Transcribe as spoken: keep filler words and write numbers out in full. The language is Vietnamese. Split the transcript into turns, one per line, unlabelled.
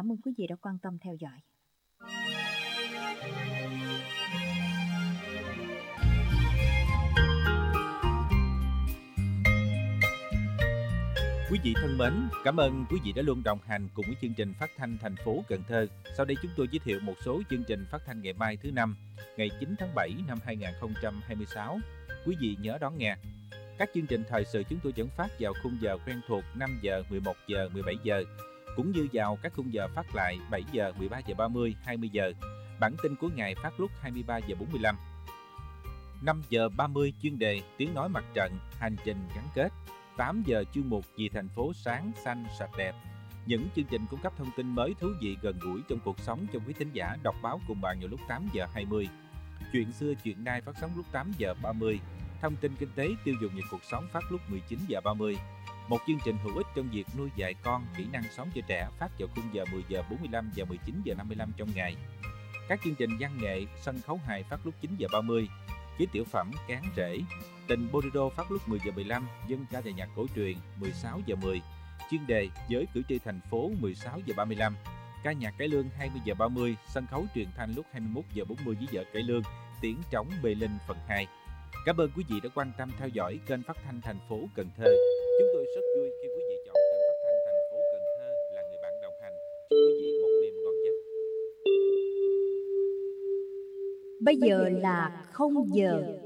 Cảm ơn quý vị đã quan tâm theo dõi.
Quý vị thân mến, cảm ơn quý vị đã luôn đồng hành cùng với chương trình phát thanh thành phố Cần Thơ. Sau đây chúng tôi giới thiệu một số chương trình phát thanh ngày mai thứ năm, ngày chín tháng bảy năm hai nghìn không trăm hai mươi sáu. Quý vị nhớ đón nghe. Các chương trình thời sự chúng tôi vẫn phát vào khung giờ quen thuộc năm giờ, mười một giờ, mười bảy giờ, cũng như vào các khung giờ phát lại bảy giờ, mười ba giờ ba mươi, hai mươi giờ. Bản tin của ngày phát lúc hai mươi ba giờ bốn mươi lăm. năm giờ ba mươi chuyên đề tiếng nói mặt trận, hành trình gắn kết. tám giờ chuyên mục Vì thành phố sáng, xanh, sạch đẹp. Những chương trình cung cấp thông tin mới thú vị gần gũi trong cuộc sống cho quý thính giả đọc báo cùng bạn vào lúc tám giờ hai mươi. Chuyện xưa chuyện nay phát sóng lúc tám giờ ba mươi. Thông tin kinh tế tiêu dùng và cuộc sống phát lúc mười chín giờ ba mươi. Một chương trình hữu ích trong việc nuôi dạy con, kỹ năng sống cho trẻ phát vào khung giờ mười giờ bốn mươi lăm và mười chín giờ năm mươi lăm trong ngày. Các chương trình văn nghệ, sân khấu hài phát lúc chín giờ ba mươi. Với tiểu phẩm Cán rễ, Tình Bolero phát lúc mười giờ mười lăm, dân ca và nhạc cổ truyền mười sáu giờ mười, chuyên đề với cử tri thành phố mười sáu giờ ba mươi lăm, ca nhạc cải lương hai mươi giờ ba mươi, sân khấu truyền thanh lúc hai mươi mốt giờ bốn mươi với vở cải lương, tiếng trống Bê Linh phần hai. Cảm ơn quý vị đã quan tâm theo dõi kênh phát thanh thành phố Cần Thơ. Chúng tôi rất vui khi quý vị chọn kênh phát thanh thành phố Cần Thơ là người bạn đồng hành. Chúc quý vị một đêm ngon giấc.
Bây giờ là không giờ